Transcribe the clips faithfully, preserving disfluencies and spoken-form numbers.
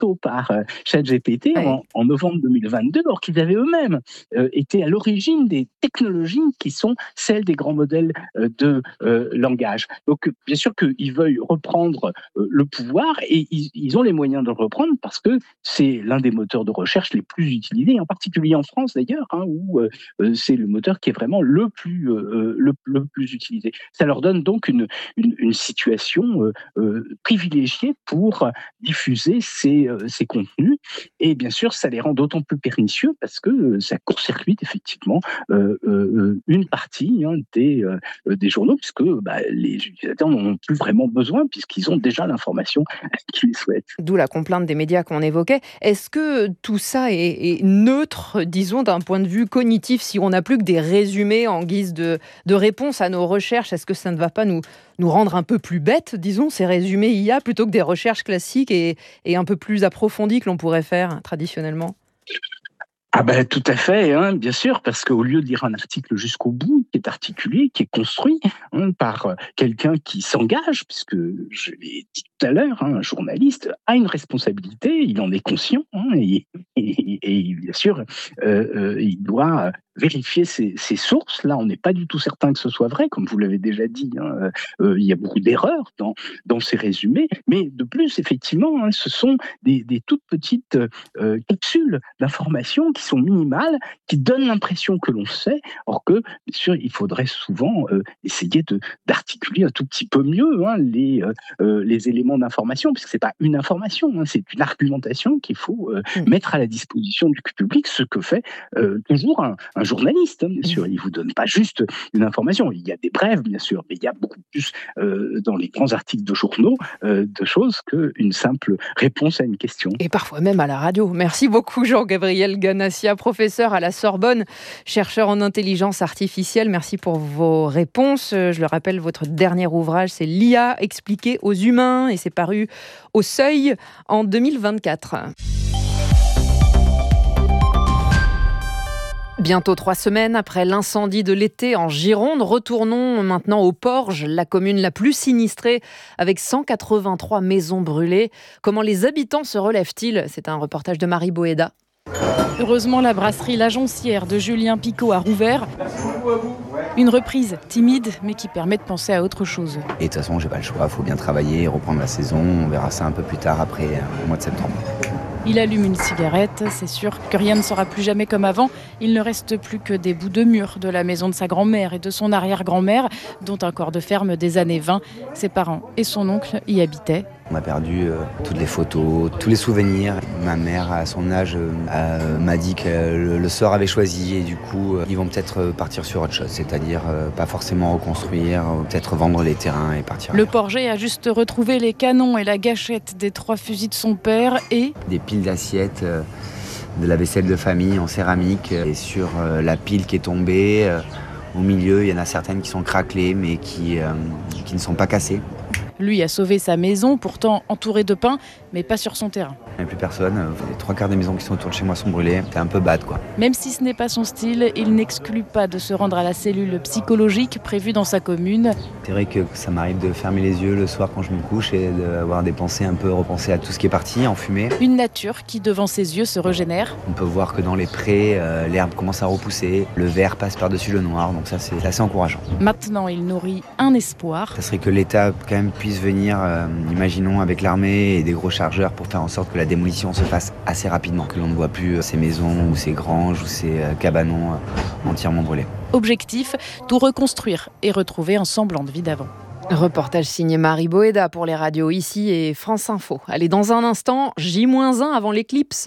tôt par euh, ChatGPT Ouais. en, en novembre deux mille vingt-deux, alors qu'ils avaient eux-mêmes euh, été à l'origine des technologies qui sont celles des grands modèles euh, de euh, langage. Donc, euh, bien sûr qu'ils veuillent reprendre euh, le pouvoir et ils, ils ont les moyens de le reprendre parce que c'est l'un des moteurs de recherche les plus utilisés, en particulier en France d'ailleurs, hein, où euh, euh, c'est le moteur qui est vraiment le plus, euh, le, le plus utilisé. Ça leur donne donc une, une, une situation euh, euh, privilégiée pour diffuser ces, euh, ces contenus. Et bien sûr, ça les rend d'autant plus pernicieux parce que euh, ça court-circuite effectivement euh, euh, une partie hein, des, euh, des journaux, puisque bah, les utilisateurs n'en ont plus vraiment besoin puisqu'ils ont déjà l'information qu'ils souhaitent. D'où la complainte des médias qu'on évoquait. Est-ce que tout ça est, est neutre, disons, d'un point de vue cognitif, si on n'a plus que des résumés en guise de, de réponse à nos recherches? Est-ce que ça ne va pas nous, nous rendre un peu plus bêtes, disons, ces résumés I A, plutôt que des recherches classiques et, et un peu plus approfondies que l'on pourrait faire traditionnellement? Ah ben tout à fait, hein, bien sûr, parce qu'au lieu de lire un article jusqu'au bout, qui est articulé, qui est construit hein, par euh, quelqu'un qui s'engage, puisque je l'ai dit tout à l'heure, hein, un journaliste a une responsabilité, il en est conscient, hein, et, et, et bien sûr, euh, euh, il doit vérifier ses, ses sources. Là, on n'est pas du tout certain que ce soit vrai, comme vous l'avez déjà dit. Hein, euh, il y a beaucoup d'erreurs dans, dans ces résumés, mais de plus, effectivement, hein, ce sont des, des toutes petites euh, capsules d'informations qui sont minimales, qui donnent l'impression que l'on sait, or que, bien sûr, il faudrait souvent euh, essayer de, d'articuler un tout petit peu mieux hein, les, euh, les éléments d'information, puisque c'est pas une information, hein, c'est une argumentation qu'il faut euh, mmh. mettre à la disposition du public, ce que fait euh, toujours un, un journaliste, hein, bien sûr. Il ne vous donne pas juste une information. Il y a des brèves, bien sûr, mais il y a beaucoup plus euh, dans les grands articles de journaux euh, de choses qu'une simple réponse à une question. Et parfois même à la radio. Merci beaucoup Jean-Gabriel Ganassia, professeur à la Sorbonne, chercheur en intelligence artificielle. Merci pour vos réponses. Je le rappelle, votre dernier ouvrage, c'est l'I A expliquée aux humains et c'est paru au Seuil en deux mille vingt-quatre. Bientôt trois semaines après l'incendie de l'été en Gironde, retournons maintenant au Porge, la commune la plus sinistrée avec cent quatre-vingt-trois maisons brûlées. Comment les habitants se relèvent-ils ? C'est un reportage de Marie Boéda. Heureusement, la brasserie L'Agencière de Julien Picot a rouvert. Une reprise timide, mais qui permet de penser à autre chose. Et de toute façon, j'ai pas le choix, il faut bien travailler, reprendre la saison. On verra ça un peu plus tard, après au mois de septembre. Il allume une cigarette, c'est sûr que rien ne sera plus jamais comme avant. Il ne reste plus que des bouts de mur de la maison de sa grand-mère et de son arrière-grand-mère, dont un corps de ferme des années vingt. Ses parents et son oncle y habitaient. On a perdu euh, toutes les photos, tous les souvenirs. Ma mère, à son âge, euh, m'a dit que le, le sort avait choisi et du coup, euh, ils vont peut-être partir sur autre chose, c'est-à-dire euh, pas forcément reconstruire, ou peut-être vendre les terrains et partir. Le Porger a juste retrouvé les canons et la gâchette des trois fusils de son père et des piles d'assiettes, euh, de la vaisselle de famille en céramique et sur euh, la pile qui est tombée. Euh, au milieu, il y en a certaines qui sont craquelées mais qui, euh, qui ne sont pas cassées. Lui a sauvé sa maison, pourtant entourée de pins, mais pas sur son terrain. Il n'y a plus personne. Les trois quarts des maisons qui sont autour de chez moi sont brûlées. C'est un peu bad, quoi. Même si ce n'est pas son style, il n'exclut pas de se rendre à la cellule psychologique prévue dans sa commune. C'est vrai que ça m'arrive de fermer les yeux le soir quand je me couche et d'avoir des pensées un peu repenser à tout ce qui est parti, en fumée. Une nature qui, devant ses yeux, se régénère. On peut voir que dans les prés, euh, l'herbe commence à repousser, le vert passe par-dessus le noir, donc ça c'est assez encourageant. Maintenant, il nourrit un espoir. Ça serait que l'État quand même puisse venir, euh, imaginons avec l'armée et des gros chargeurs pour faire en sorte que la démolition se fasse assez rapidement, que l'on ne voit plus euh, ces maisons ou ces granges ou ces euh, cabanons euh, entièrement brûlés. Objectif, tout reconstruire et retrouver un semblant de vie d'avant. Reportage signé Marie Boéda pour les radios ici et France Info. Allez, dans un instant, J moins un avant l'éclipse.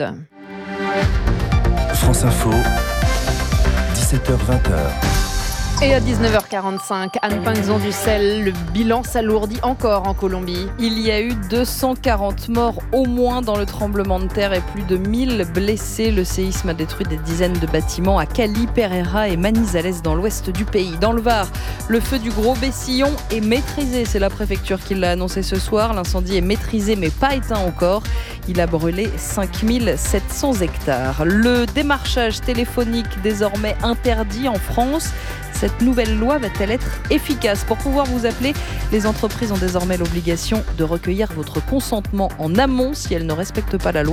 France Info, dix-sept heures vingt. Et à dix-neuf heures quarante-cinq, Anne Pinxon-Dussel, le bilan s'alourdit encore en Colombie. Il y a eu deux cent quarante morts au moins dans le tremblement de terre et plus de mille blessés. Le séisme a détruit des dizaines de bâtiments à Cali, Pereira et Manizales dans l'ouest du pays. Dans le Var, le feu du Gros Bessillon est maîtrisé. C'est la préfecture qui l'a annoncé ce soir. L'incendie est maîtrisé mais pas éteint encore. Il a brûlé cinq mille sept cents hectares. Le démarchage téléphonique désormais interdit en France. cette nouvelle loi va-t-elle être efficace ? Pour pouvoir vous appeler, les entreprises ont désormais l'obligation de recueillir votre consentement en amont si elles ne respectent pas la loi.